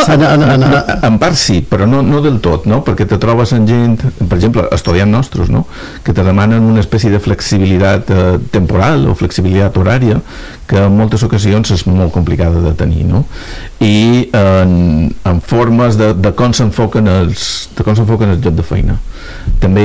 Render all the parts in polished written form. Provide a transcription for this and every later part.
En part sí, però no del tot, no? Perquè te trobes amb gent, per exemple, estudiants nostres, no? Que te demanen una espècie de flexibilitat temporal o flexibilitat horària que en moltes ocasions és molt complicada de tenir, no? I en formes de com s'enfoquen el lloc de feina. També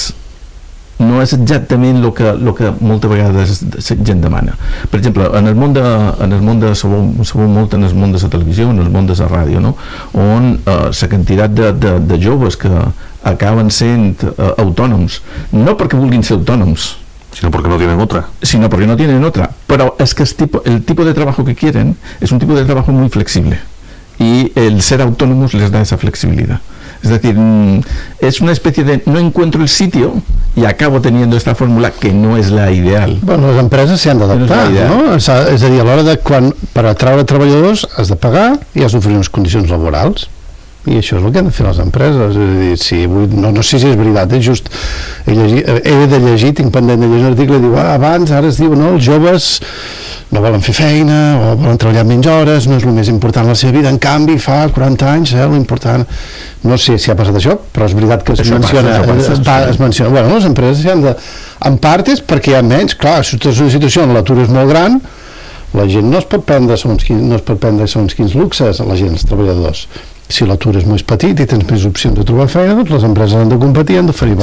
no és exactament el que moltes vegades la gent demana. Per exemple, en el món sabeu molt en el món de la televisió, en el món de la ràdio, no? On la quantitat de joves que acaben sent autònoms, no perquè vulguin ser autònoms, sino porque no tienen otra. Pero es que el tipo de trabajo que quieren es un tipo de trabajo muy flexible y el ser autónomos les da esa flexibilidad. Es decir, es una especie de no encuentro el sitio y acabo teniendo esta fórmula que no es la ideal. Bueno, les empreses s'hi han d'adaptar, no? És a dir, a l'hora de quan per atraure treballadors has de pagar i has d'oferir unes condicions laborals. I això és el que han de fer les empreses. És a dir, sí, no sé si és veritat, just he de llegir, tinc pendent de llegir un article i diu, abans, ara es diu, no, els joves no volen fer feina o volen treballar menys hores, no és el més important en la seva vida, en canvi fa 40 anys l'important, no sé si ha passat això, però és veritat que es menciona, bueno, les empreses s'hi han de, en part és perquè hi ha menys, clar, si és una situació on l'atur és molt gran, la gent no es pot prendre segons quins luxes, la gent, els treballadors. Si l'atur és més petit i tens més opcions de trobar feina, doncs les empreses han de competir, han d'oferir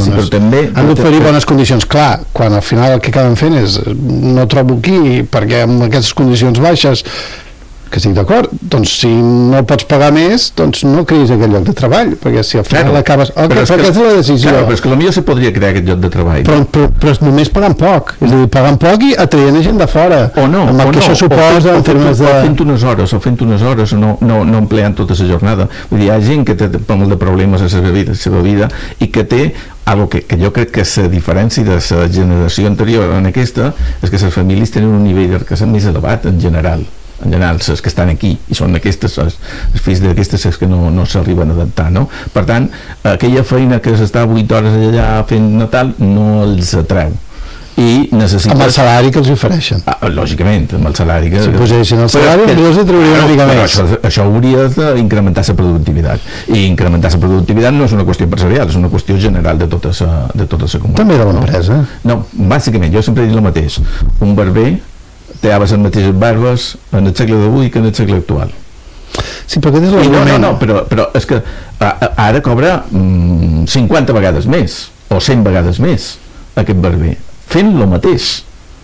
bones condicions. Clar, quan al final el que acaben fent és no trobo aquí perquè amb aquestes condicions baixes, que estic d'acord, doncs si no pots pagar més, doncs no creïs aquest lloc de treball, perquè si al final acabes... Però és la decisió. Claro, però és que potser se podria crear aquest lloc de treball. Però només pagant poc, és a dir, pagant poc i atraient gent de fora. O això suposa en termes de... O fent unes hores, o no empleant tota la jornada. Vull dir, hi ha gent que té molt de problemes a la seva vida i que té algo que jo crec que la diferència de la generació anterior en aquesta és que les famílies tenen un nivell de riquesa més elevat en general, els que estan aquí, i són aquestes, els fills d'aquestes que no s'arriben a adaptar, no? Per tant, aquella feina que s'està 8 hores allà fent Natal no els atreu. I necessites... Amb el salari que els ofereixen. Lògicament, amb el salari que... Si posessin el salari, els trauria una mica més. Això hauria d'incrementar la productivitat. I incrementar la productivitat no és una qüestió empresarial, és una qüestió general de tota la comunitat. També de l'empresa. No, bàsicament, jo sempre he dit el mateix. Un barber té les mateixes barbes en el segle d'avui que en el segle actual. Sí, però aquest és l'argument. No, però és que ara cobra 50 vegades més o 100 vegades més aquest barber fent lo mateix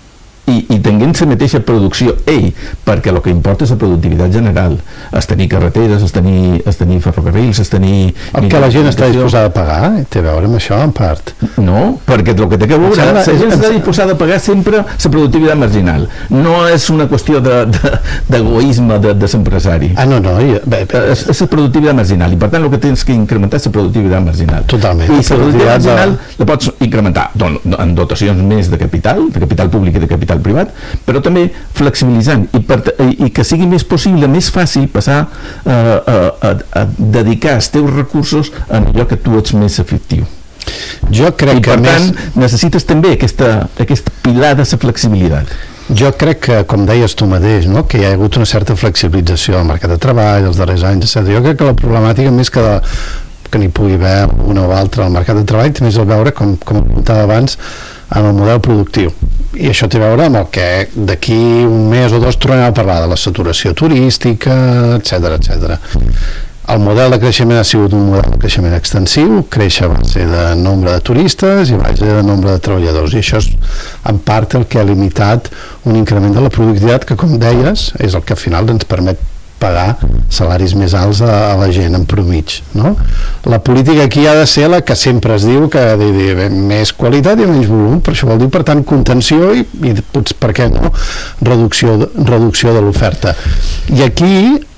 i tenint la mateixa producció perquè el que importa és la productivitat general, és tenir carreteres, és tenir ferrocarrils, és tenir... El que la gent està disposada a pagar té a veure amb això, en part. No, perquè el que té que veure, la gent està disposada a pagar sempre la productivitat marginal. No és una qüestió d'egoisme de l'empresari. No. És la productivitat marginal, i per tant el que tens que incrementar és la productivitat marginal. Totalment. I la productivitat marginal la pots incrementar en dotacions més de capital públic i de capital privat, però també flexibilitzant i que sigui més possible, més fàcil passar a dedicar els teus recursos en allò que tu ets més efectiu. Jo crec que per tant necessites també aquesta pilar de la flexibilitat. Jo crec que, com deies tu mateix, no? Que hi ha hagut una certa flexibilització al mercat de treball els darrers anys, etc. Jo crec que la problemàtica més que n'hi pugui haver una o altra al mercat de treball té més a veure, com comentava abans, amb el model productiu, i això té a veure amb el que d'aquí un mes o dos tornarem a parlar de la saturació turística, etc. El model de creixement ha sigut un model de creixement extensiu, creix a base de nombre de turistes i a base de nombre de treballadors, i això és en part el que ha limitat un increment de la productivitat que, com deies, és el que al final ens permet pagar salaris més alts a la gent en promig, no? La política aquí ha de ser la que sempre es diu que més qualitat i menys volum, per això vol dir, per tant, contenció i per què no, reducció de l'oferta. I aquí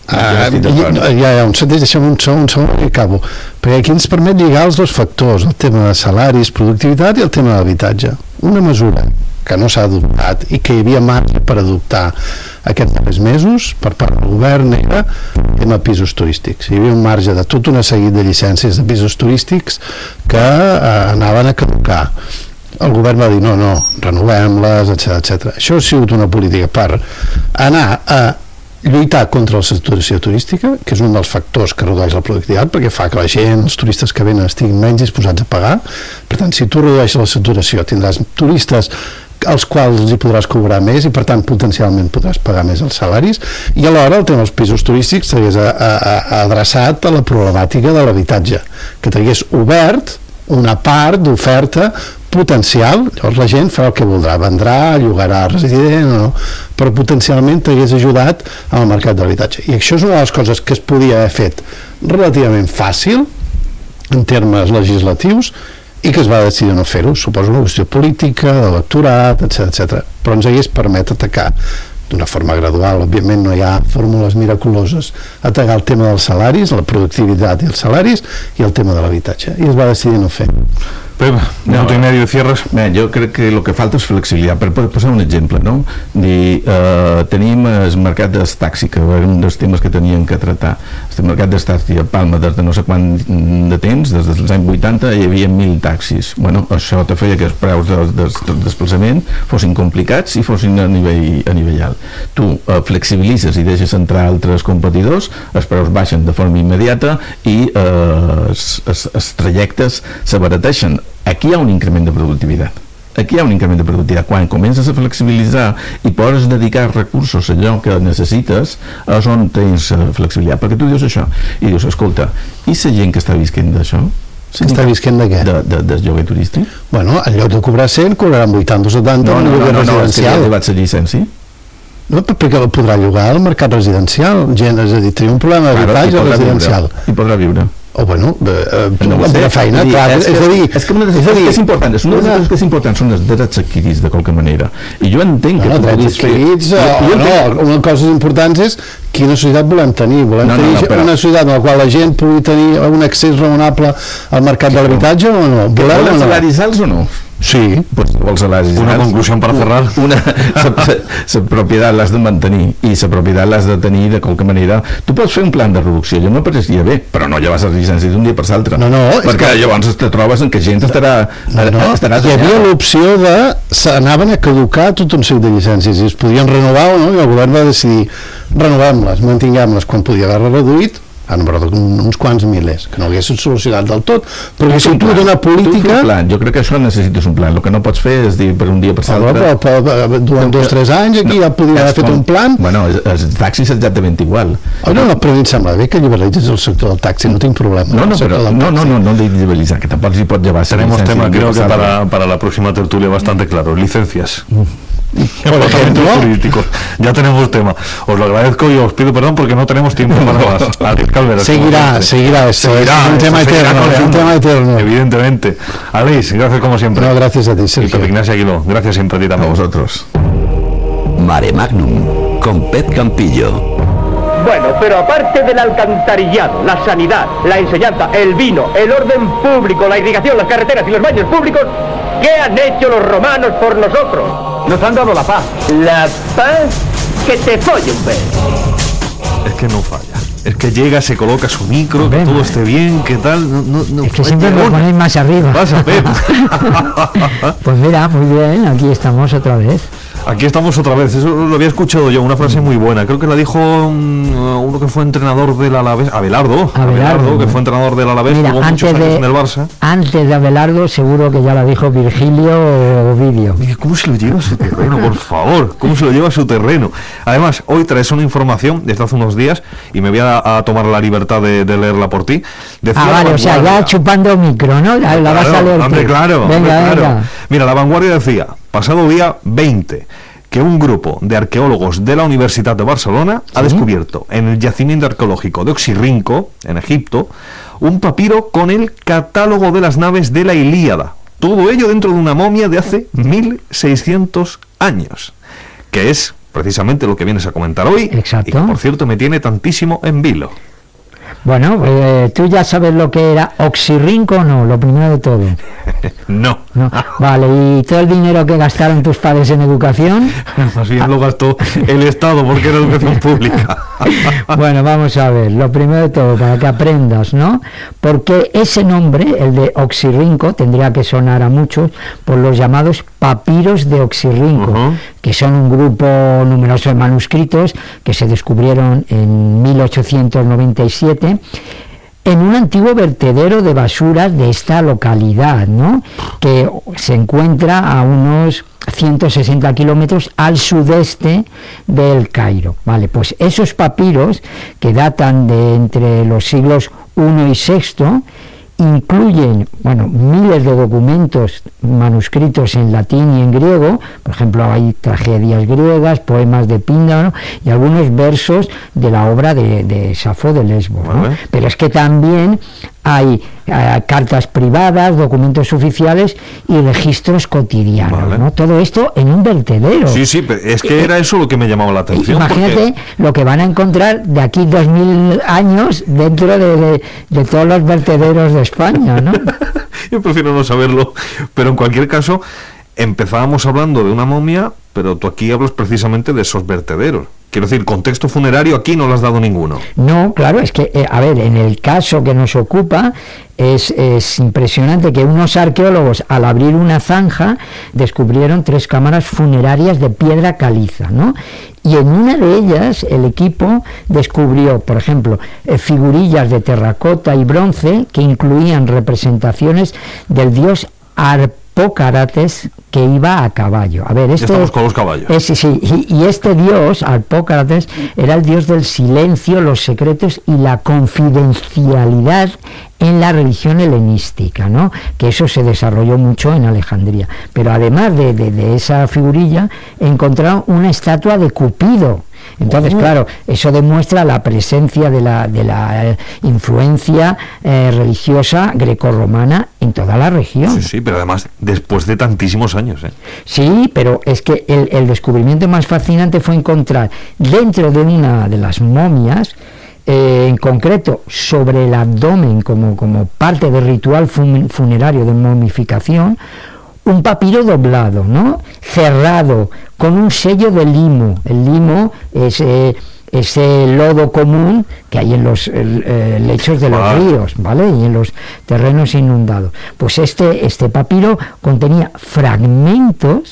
deixa'm un segon i acabo, perquè aquí ens permet lligar els dos factors, el tema de salaris, productivitat i el tema de l'habitatge. Una mesura que no s'ha adoptat i que hi havia marge per adoptar aquests darrers mesos per part del govern era el tema pisos turístics. Hi havia un marge de tot una seguit de llicències de pisos turístics que anaven a caducar. El govern va dir no, renovem-les, etc. Això ha sigut una política per anar a lluitar contra la saturació turística, que és un dels factors que redueix la productivitat, perquè fa que la gent, els turistes que venen, estiguin menys disposats a pagar. Per tant, si tu redueixes la saturació, tindràs turistes als quals els hi podràs cobrar més i per tant potencialment podràs pagar més els salaris, i alhora el tema dels pisos turístics t'hagués adreçat a la problemàtica de l'habitatge, que t'hagués obert una part d'oferta potencial. Llavors la gent farà el que voldrà, vendrà, llogarà resident o no, però potencialment t'hagués ajudat al mercat de l'habitatge, i això és una de les coses que es podia haver fet relativament fàcil en termes legislatius i que es va decidir no fer-ho. Suposo una qüestió política, d'electorat, etc. Però ens hagués permet atacar d'una forma gradual. Òbviament no hi ha fórmules miraculoses. Atacar el tema dels salaris, la productivitat i els salaris, i el tema de l'habitatge, i es va decidir no fer. Pep, minuto y medio y cierres. Jo crec que el que falta és flexibilitat. Per posar un exemple, no? Tenim el mercat del taxi, que era un dels temes que teníem que tratar. El mercat del taxi a Palma, des de no sé quant de temps, des dels anys 80, hi havia 1.000 taxis. Bueno, això te feia que els preus del desplaçament fossin complicats i fossin a nivell alt. Tu flexibilitzes i deixes entrar altres competidors, els preus baixen de forma immediata i els trajectes s'abarateixen. Aquí hi ha un increment de productivitat. Quan comences a flexibilitzar i pots dedicar recursos a allò que necessites, és on tens flexibilitat, perquè tu dius això i dius, escolta, i la gent que està visquent d'això? Està visquent de què? Del lloguer turístic? Bueno, en lloc de cobrar 100, cobraran 80 o 70 en lloguer residencial. És que ja ha arribat la llicència. No, perquè podrà llogar al mercat residencial. Gent, és a dir, tenim un problema d'habitatge residencial. I podrà viure. O bueno, de feina, és a dir, és una de les coses que és important són els drets adquirits de qualque manera, i jo entenc que drets adquirits, una cosa important és quina societat volem tenir. Volem tenir una societat en la qual la gent pugui tenir un accés raonable al mercat de l'habitatge o no? Volem salaris alts o no? Sí. Una conclusión para cerrar. La propietat l'has de mantenir i la propietat l'has de tenir de qualque manera. Tu pots fer un plan de reducció, jo no pareixia bé, però no llevas la llicència d'un dia per l'altre. Perquè llavors te trobes en que gent estarà... Hi havia l'opció de... s'anaven a caducar tot un seguit de llicències i es podien renovar o no, i el govern va decidir renovem-les, mantinguem-les quan podia haver reduït a número d'uns quants milers, que no haguessin solucionat del tot, però haguessin tingut una política... Jo crec que això necessites un plan. El que no pots fer és dir per un dia per l'altre... Durant 2 o 3 anys aquí ja podria haver fet un plan... Bueno, els taxis exactament igual. No, però a mi em sembla bé que liberalitzes el sector del taxi, no tinc problema. No de liberalizar, que tampoc s'hi pot llevar... Tenemos tema, creo que para la próxima tertulia bastante claro, licencias. Políticos. Ya tenemos tema. Os lo agradezco y os pido perdón porque no tenemos tiempo para más. Seguirá esto. Es un tema eterno. Evidentemente. Aleix, gracias como siempre. No, gracias a ti, Sergio. Y Pepe Ignacio Aguiló, gracias siempre a ti también. A vosotros. Mare Magnum, con Pep Campillo. Bueno, pero aparte del alcantarillado, la sanidad, la enseñanza, el vino, el orden público, la irrigación, las carreteras y los baños públicos, ¿qué han hecho los romanos por nosotros? Nos han dado la paz. ¿La paz? Que te folle un beso. Es que no falla. Es que llega, se coloca su micro, que todo esté bien, que tal. No es que siempre lo ponéis más arriba. Pasa, Pep. Pues mira, muy bien, aquí estamos otra vez. Aquí estamos otra vez, eso lo había escuchado yo, una frase muy buena, creo que la dijo uno que fue entrenador del Alavés, Abelardo, que fue entrenador del Alavés, jugó muchos años en el Barça. Antes de Abelardo seguro que ya la dijo Virgilio o Ovidio. ¿Cómo se lo lleva a su terreno, por favor? ¿Cómo se lo lleva a su terreno? Además, hoy traes una información desde hace unos días y me voy a tomar la libertad de leerla por ti. Vale, o sea, ya chupando micro, ¿no? La vas a leer. Hombre, claro. Venga. Mira, La Vanguardia decía, pasado día 20, que un grupo de arqueólogos de la Universidad de Barcelona ha descubierto en el yacimiento arqueológico de Oxirrinco, en Egipto, un papiro con el catálogo de las naves de la Ilíada. Todo ello dentro de una momia de hace 1600 años, que es precisamente lo que vienes a comentar hoy. Exacto. Y que, por cierto, me tiene tantísimo en vilo. Bueno, tú ya sabes lo que era Oxirrinco o no, lo primero de todo. No. Vale, ¿y todo el dinero que gastaron tus padres en educación? Más bien lo gastó el Estado porque era educación pública. Bueno, vamos a ver, lo primero de todo, para que aprendas, ¿no? Porque ese nombre, el de Oxirrinco, tendría que sonar a muchos por los llamados papiros de Oxirrinco, que son un grupo numeroso de manuscritos que se descubrieron en 1897 en un antiguo vertedero de basuras de esta localidad, ¿no? Que se encuentra a unos 160 kilómetros al sudeste del Cairo. Vale, pues esos papiros, que datan de entre los siglos I y VI, incluyen, miles de documentos manuscritos en latín y en griego. Por ejemplo, hay tragedias griegas, poemas de Píndaro y algunos versos de la obra de Safo de Lesbos, ¿no? Pero es que también hay cartas privadas, documentos oficiales y registros cotidianos, ¿no? Todo esto en un vertedero. Sí, pero es que era eso lo que me llamaba la atención. Imagínate lo que van a encontrar de aquí 2000 años dentro de todos los vertederos de España, ¿no? Yo prefiero no saberlo, pero en cualquier caso empezábamos hablando de una momia, pero tú aquí hablas precisamente de esos vertederos. Quiero decir, contexto funerario aquí no lo has dado ninguno. No, claro, es que, en el caso que nos ocupa, es impresionante que unos arqueólogos, al abrir una zanja, descubrieron 3 cámaras funerarias de piedra caliza, ¿no? Y en una de ellas el equipo descubrió, por ejemplo, figurillas de terracota y bronce que incluían representaciones del dios Harpócrates, que iba a caballo. A ver, estamos con los caballos. Y este dios, Harpócrates, era el dios del silencio, los secretos y la confidencialidad en la religión helenística, ¿no? Que eso se desarrolló mucho en Alejandría. Pero además de esa figurilla, encontraron una estatua de Cupido. Entonces, claro, eso demuestra la presencia de la influencia religiosa grecorromana en toda la región. Sí, pero además después de tantísimos años, ¿eh? Sí, pero es que el descubrimiento más fascinante fue encontrar dentro de una de las momias, en concreto sobre el abdomen como parte del ritual funerario de momificación, un papiro doblado, ¿no? Cerrado, con un sello de limo. El limo es ese lodo común que hay en los lechos de los ríos, ¿vale? Y en los terrenos inundados. Pues este papiro contenía fragmentos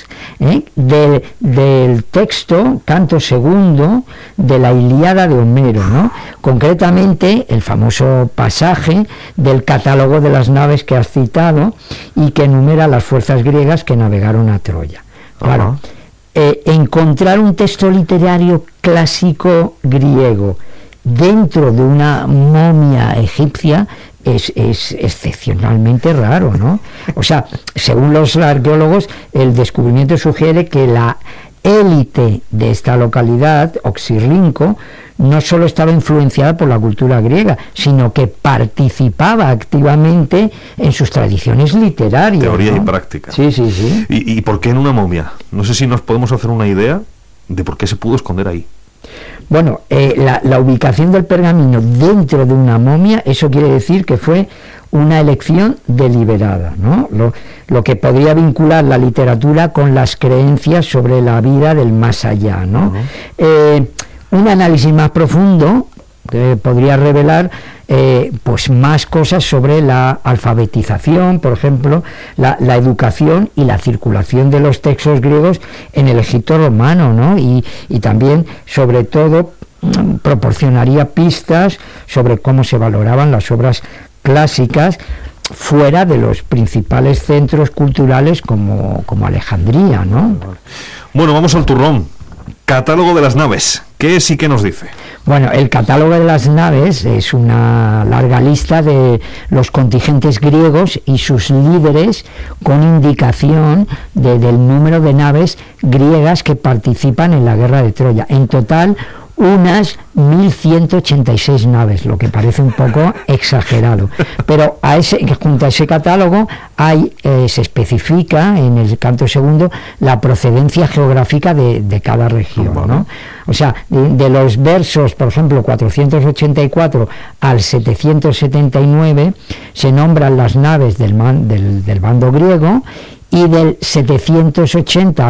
del texto, canto segundo, de la Ilíada de Homero, ¿no? Concretamente, el famoso pasaje del catálogo de las naves que has citado y que enumera las fuerzas griegas que navegaron a Troya. Claro. Encontrar un texto literario clásico griego dentro de una momia egipcia es excepcionalmente raro, ¿no? O sea, según los arqueólogos, el descubrimiento sugiere que la élite de esta localidad, Oxirrinco, no solo estaba influenciada por la cultura griega, sino que participaba activamente en sus tradiciones literarias. Teoría, ¿no? Y práctica. Sí. ¿Y por qué en una momia? No sé si nos podemos hacer una idea de por qué se pudo esconder ahí. Bueno, la ubicación del pergamino dentro de una momia, eso quiere decir que fue una elección deliberada, ¿no? Lo que podría vincular la literatura con las creencias sobre la vida del más allá, ¿no? Un análisis más profundo podría revelar pues más cosas sobre la alfabetización, por ejemplo, la educación y la circulación de los textos griegos en el Egipto romano, ¿no? Y también, sobre todo, proporcionaría pistas sobre cómo se valoraban las obras clásicas fuera de los principales centros culturales como Alejandría, ¿no? Bueno, vamos al turrón. Catálogo de las naves. ¿Qué es y qué nos dice? Bueno, el catálogo de las naves es una larga lista de los contingentes griegos y sus líderes, con indicación del número de naves griegas que participan en la guerra de Troya. En total, unas 1.186 naves, lo que parece un poco exagerado. Pero junto a ese catálogo se especifica en el canto segundo la procedencia geográfica de cada región, ¿no? O sea, de los versos, por ejemplo, 484 al 779, se nombran las naves del bando griego, y del 780 al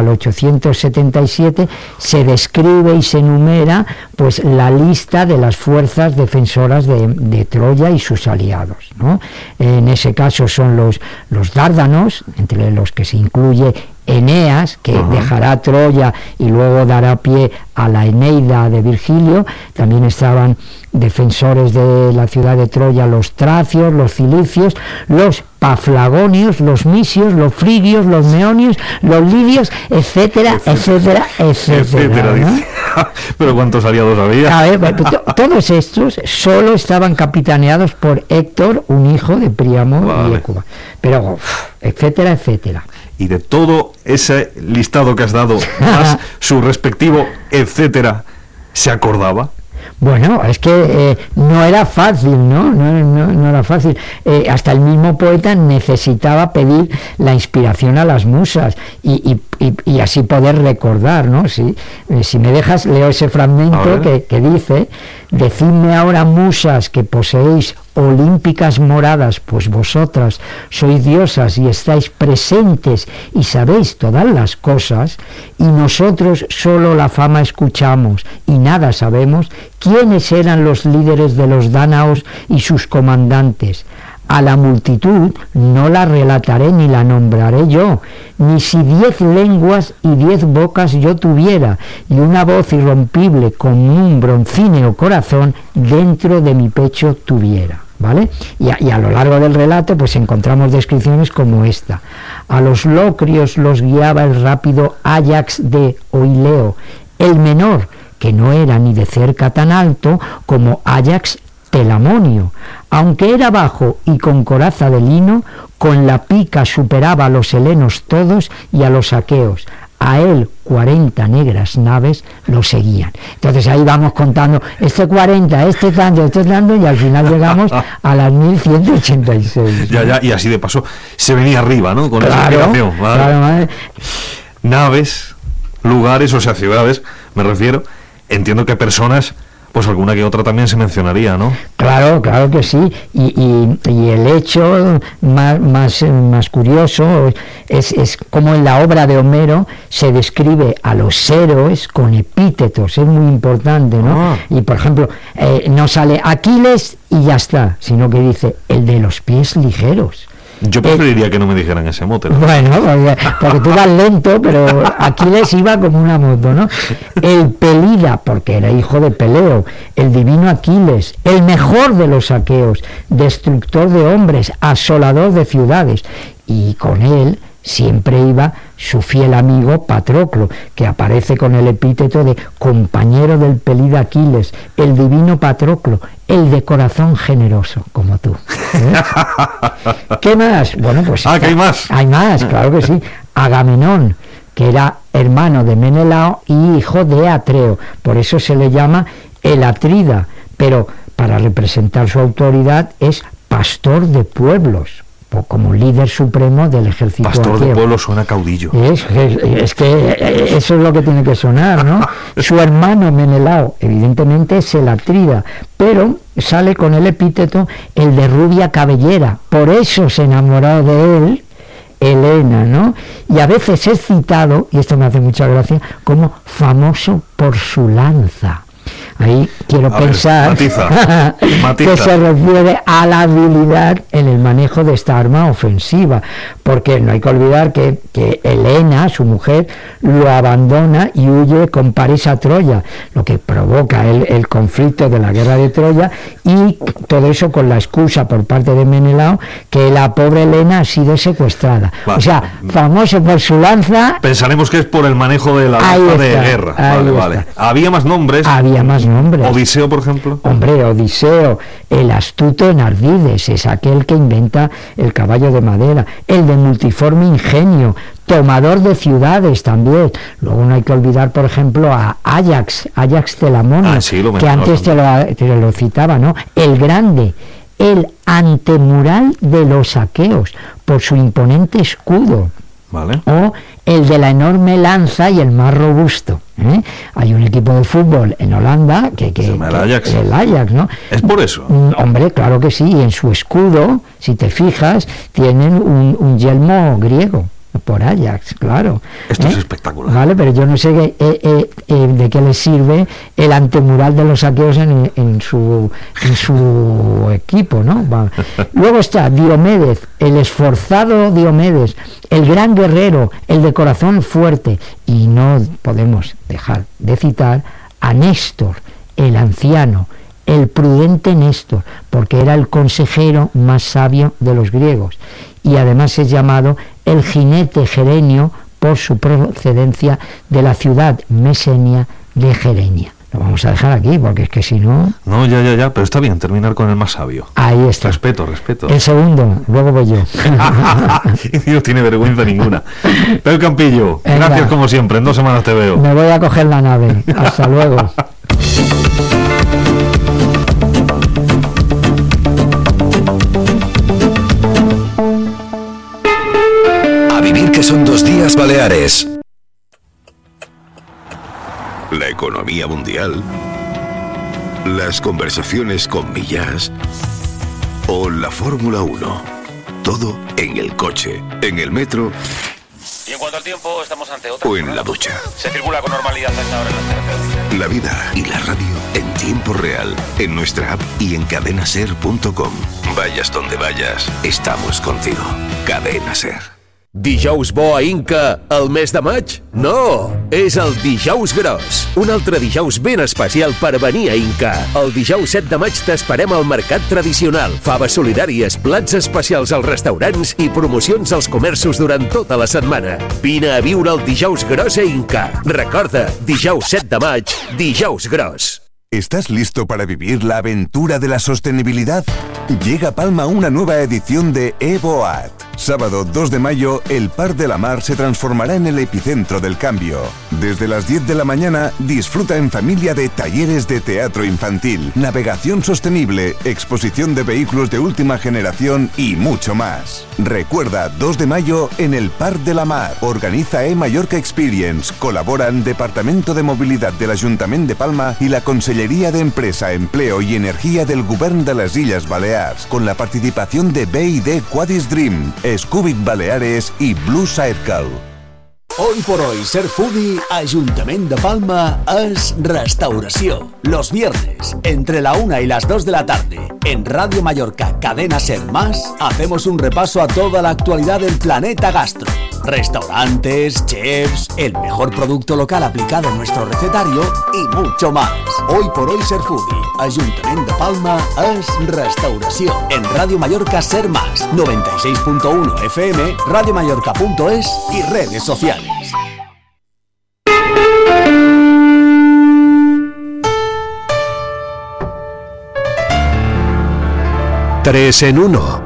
877 se describe y se enumera pues la lista de las fuerzas defensoras de Troya y sus aliados, ¿no? En ese caso son los dárdanos, entre los que se incluye Eneas, que dejará Troya y luego dará pie a la Eneida de Virgilio. También estaban defensores de la ciudad de Troya los tracios, los cilicios, los paflagonios, los misios, los frigios, los meonios, los lidios, etcétera, etcétera, etcétera, ¿no? Pero ¿cuántos aliados había? A ver, todos estos solo estaban capitaneados por Héctor, un hijo de Príamo y Hécuba. Pero, etcétera, etcétera. Y de todo ese listado que has dado, más su respectivo etcétera, ¿se acordaba? Bueno, es que no era fácil, ¿no? No era fácil. Hasta el mismo poeta necesitaba pedir la inspiración a las musas y así poder recordar, ¿no? Si me dejas, leo ese fragmento que dice: decidme ahora, musas, que poseéis olímpicas moradas, pues vosotras sois diosas y estáis presentes y sabéis todas las cosas, y nosotros solo la fama escuchamos y nada sabemos, quiénes eran los líderes de los dánaos y sus comandantes. A la multitud no la relataré ni la nombraré yo, ni si 10 lenguas y 10 bocas yo tuviera, y una voz irrompible como un broncíneo corazón dentro de mi pecho tuviera. ¿Vale? Y a lo largo del relato pues encontramos descripciones como esta: a los locrios los guiaba el rápido Áyax de Oileo, el menor, que no era ni de cerca tan alto como Áyax Telamonio, aunque era bajo y con coraza de lino, con la pica superaba a los helenos todos y a los aqueos. A él 40 negras naves lo seguían. Entonces ahí vamos contando, 40, tanto, y al final llegamos a las 1186. Ya, y así de paso se venía arriba, ¿no? Con esa explicación. ¿Vale? Claro. Naves, lugares, o sea, ciudades, me refiero. Entiendo que personas, pues alguna que otra también se mencionaría, ¿no? Claro que sí, y el hecho más curioso es como en la obra de Homero se describe a los héroes con epítetos, es muy importante, ¿no? Y por ejemplo, no sale Aquiles y ya está, sino que dice el de los pies ligeros. Yo preferiría que no me dijeran ese mote, ¿no? Bueno, porque tú vas lento, pero Aquiles iba como una moto, ¿no? El Pelida, porque era hijo de Peleo, el divino Aquiles, el mejor de los aqueos, destructor de hombres, asolador de ciudades, y con él siempre iba su fiel amigo Patroclo, que aparece con el epíteto de compañero del Pelida Aquiles, el divino Patroclo, el de corazón generoso, como tú. ¿Qué más? Bueno, pues que hay más. Hay más, claro que sí. Agamenón, que era hermano de Menelao y hijo de Atreo, por eso se le llama el Atrida, pero para representar su autoridad es pastor de pueblos, como líder supremo del ejército pastor aqueo. De pueblo suena caudillo. Es que eso es lo que tiene que sonar, ¿no? Su hermano Menelao, evidentemente, es el Atrida, pero sale con el epíteto el de rubia cabellera, por eso se enamoró de él Helena, ¿no? Y a veces es citado, y esto me hace mucha gracia, como famoso por su lanza. Ahí quiero pensar matiza. Que se refiere a la habilidad en el manejo de esta arma ofensiva, porque no hay que olvidar que Helena, su mujer, lo abandona y huye con París a Troya, lo que provoca el conflicto de la guerra de Troya, y todo eso con la excusa por parte de Menelao que la pobre Helena ha sido secuestrada. O sea, famoso por su lanza. Pensaremos que es por el manejo de la lanza de guerra. Vale. ¿Había más nombres? Había más nombres. ¿Odiseo, por ejemplo? Hombre, Odiseo, el astuto Enardides, es aquel que inventa el caballo de madera, el de multiforme ingenio, tomador de ciudades también. Luego no hay que olvidar, por ejemplo, a Ajax Telamonio, que antes te lo citaba, ¿no? El grande, el antemural de los aqueos, por su imponente escudo. Vale. O el de la enorme lanza y el más robusto. Hay un equipo de fútbol en Holanda que el Ajax, ¿no? ¿Es por eso? Hombre, claro que sí. En su escudo, si te fijas, tienen un yelmo griego. Por Ajax, claro. Esto es espectacular. Vale, pero yo no sé de qué les sirve el antemural de los aqueos en su equipo, ¿no? Vale. Luego está Diomedes, el esforzado Diomedes, el gran guerrero, el de corazón fuerte, y no podemos dejar de citar a Néstor, el anciano, el prudente Néstor, porque era el consejero más sabio de los griegos, y además es llamado el jinete gerenio por su procedencia de la ciudad mesenia de Gerenia. Lo vamos a dejar aquí, porque es que si no... No, ya, pero está bien terminar con el más sabio. Ahí está. Respeto. El segundo, luego voy yo. No tiene vergüenza ninguna. Pedro Campillo, venga, gracias como siempre, en 2 semanas te veo. Me voy a coger la nave. Hasta luego. A vivir que son 2 días Baleares. La economía mundial, las conversaciones con Millás o la Fórmula 1. Todo en el coche, en el metro. Y en cuanto al tiempo, estamos ante otra. O en la ducha. Se circula con normalidad a esta hora en las carreteras. La vida y la radio en tiempo real, en nuestra app y en cadenaser.com. Vayas donde vayas, estamos contigo. Cadena Ser. Dijous bo a Inca el mes de maig? No! És el Dijous Gros, un altre dijous ben especial per venir a Inca. El dijous 7 de maig t'esperem al mercat tradicional, faves solidàries, plats especials als restaurants i promocions als comerços durant tota la setmana. Vine a viure el Dijous Gros a Inca. Recorda, dijous 7 de maig, Dijous Gros. ¿Estás listo para vivir la aventura de la sostenibilidad? Llega a Palma una nueva edición de EVOAT. Sábado 2 de mayo, el Parc de la Mar se transformará en el epicentro del cambio. Desde las 10 de la mañana, disfruta en familia de talleres de teatro infantil, navegación sostenible, exposición de vehículos de última generación y mucho más. Recuerda, 2 de mayo en el Parc de la Mar. Organiza Mallorca Experience. Colaboran Departamento de Mobilitat del Ayuntamiento de Palma y la Conselleria d'Empresa, Empleo y Energía del Govern de las Illes Balears, con la participación de B&D Quadis Dream, Scubic Baleares y Blue Circle. Hoy por hoy, ser foodie, Ayuntamiento de Palma es restauración. Los viernes, entre la 1 y las 2 de la tarde, en Radio Mallorca, Cadena Ser Más, hacemos un repaso a toda la actualidad del planeta gastro. Restaurantes, chefs, el mejor producto local aplicado en nuestro recetario y mucho más. Hoy por hoy, ser foodie, Ayuntamiento de Palma es restauración. En Radio Mallorca Ser Más, 96.1 FM, radiomallorca.es y redes sociales. Tres en uno.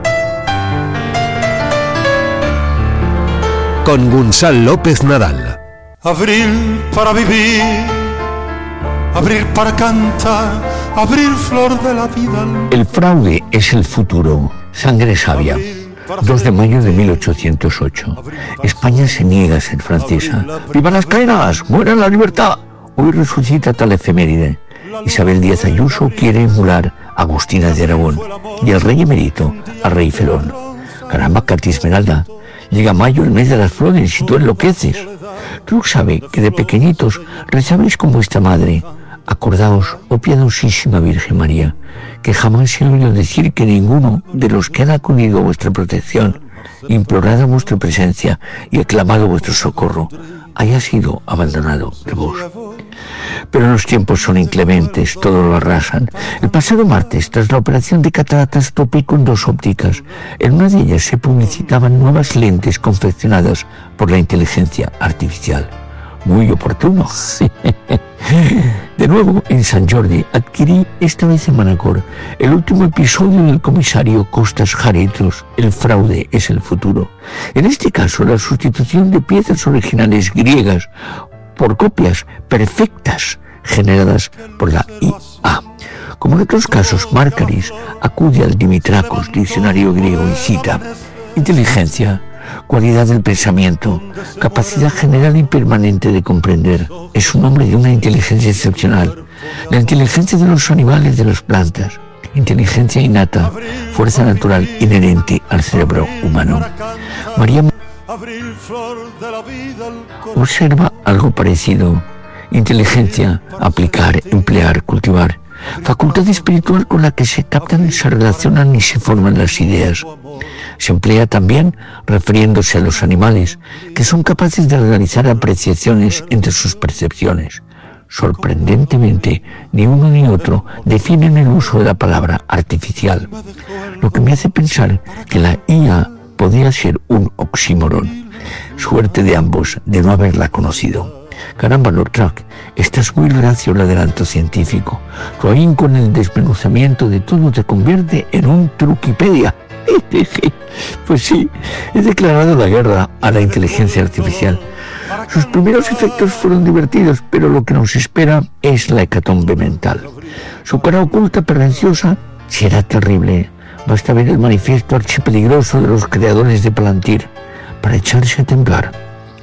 Con Gonzalo López Nadal. Abril para vivir, abril para cantar, abril flor de la vida. El fraude es el futuro. Sangre sabia. 2 de mayo de 1808. España se niega a ser francesa. ¡Viva las caenas! ¡Muera la libertad! Hoy resucita tal efeméride. Isabel Díaz Ayuso quiere emular a Agustina de Aragón y el rey emérito a rey Felón. Caramba, Katy Esmeralda. Llega mayo, el mes de las flores, y tú enloqueces. Tú sabes que de pequeñitos rezabais con vuestra madre. Acordaos, oh piadosísima Virgen María, que jamás se ha oído decir que ninguno de los que han acudido a vuestra protección, implorado vuestra presencia y aclamado vuestro socorro, haya sido abandonado de vos. Pero los tiempos son inclementes, todo lo arrasan. El pasado martes, tras la operación de cataratas, topé con 2 ópticas. En una de ellas se publicitaban nuevas lentes confeccionadas por la inteligencia artificial. muy oportuno. De nuevo, en Sant Jordi, adquirí, esta vez en Manacor, el último episodio del comisario Costas Jarritos, El fraude es el futuro. En este caso, la sustitución de piezas originales griegas por copias perfectas generadas por la IA. Como en otros casos, Markaris acude al Dimitracos, diccionario griego, y cita: inteligencia, cualidad del pensamiento, capacidad general y permanente de comprender. Es un nombre de una inteligencia excepcional. La inteligencia de los animales, de las plantas. Inteligencia innata, fuerza natural inherente al cerebro humano. María observa algo parecido. Inteligencia, aplicar, emplear, cultivar. Facultad espiritual con la que se captan, se relacionan y se forman las ideas. Se emplea también refiriéndose a los animales, que son capaces de realizar apreciaciones entre sus percepciones. Sorprendentemente, ni uno ni otro definen el uso de la palabra artificial, lo que me hace pensar que la IA podría ser un oxímoron. Suerte de ambos de no haberla conocido. Caramba, Lord Track, estás muy reacio al adelanto científico. Tu ahínco en el desmenuzamiento de todo te convierte en un truquipedia. Pues sí, he declarado la guerra a la inteligencia artificial. Sus primeros efectos fueron divertidos, pero lo que nos espera es la hecatombe mental. Su cara oculta, perniciosa, será terrible. Basta ver el manifiesto archipeligroso de los creadores de Palantir para echarse a temblar.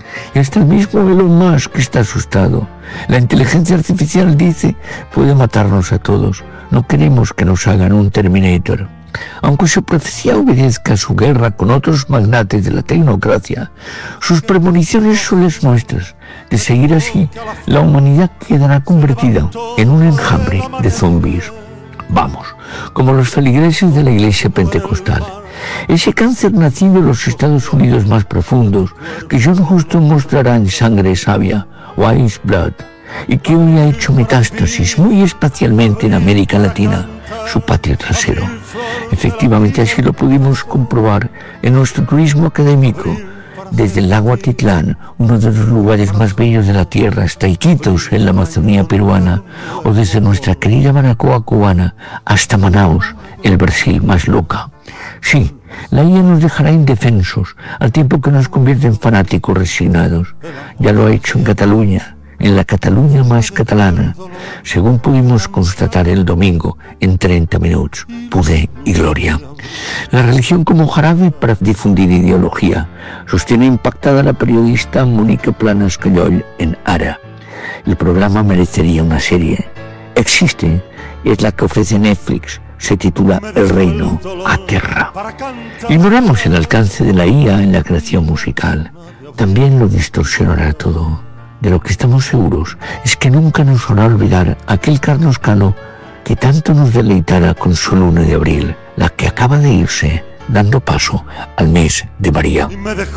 Y hasta el mismo Elon Musk está asustado. La inteligencia artificial, dice, puede matarnos a todos. No queremos que nos hagan un Terminator. Aunque su profecía obedezca a su guerra con otros magnates de la tecnocracia, sus premoniciones son las nuestras. De seguir así, la humanidad quedará convertida en un enjambre de zombies. Vamos, como los feligreses de la iglesia pentecostal. Ese cáncer nacido en los Estados Unidos más profundos, que John Huston mostrará en Sangre Sabia, Wise Blood, y que hoy ha hecho metástasis muy espacialmente en América Latina, su patio trasero. Efectivamente, así lo pudimos comprobar en nuestro turismo académico, desde el lago Atitlán, uno de los lugares más bellos de la tierra, hasta Iquitos, en la Amazonía peruana, o desde nuestra querida Baracoa cubana hasta Manaus, el Brasil más loca. Sí, la IA nos dejará indefensos, al tiempo que nos convierte en fanáticos resignados. Ya lo ha hecho en Cataluña, en la Cataluña más catalana, según pudimos constatar el domingo en 30 minutos, Pudé y Gloria. La religión como jarabe para difundir ideología, sostiene impactada la periodista Mónica Planas Calloll en Ara. El programa merecería una serie. Existe, y es la que ofrece Netflix. Se titula El Reino a Terra. Ignoramos el alcance de la IA en la creación musical. También lo distorsionará todo. De lo que estamos seguros es que nunca nos hará olvidar aquel Carlos Cano que tanto nos deleitara con su Luna de Abril, la que acaba de irse, dando paso al mes de María.